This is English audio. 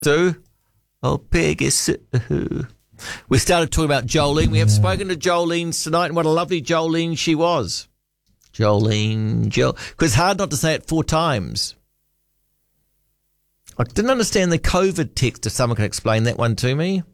So, oh, Pegasus. We started talking about Jolene. We have spoken to Jolene tonight, and what a lovely Jolene she was. Jolene. Because it's hard not to say it 4 times. I didn't understand the COVID text, if someone can explain that one to me.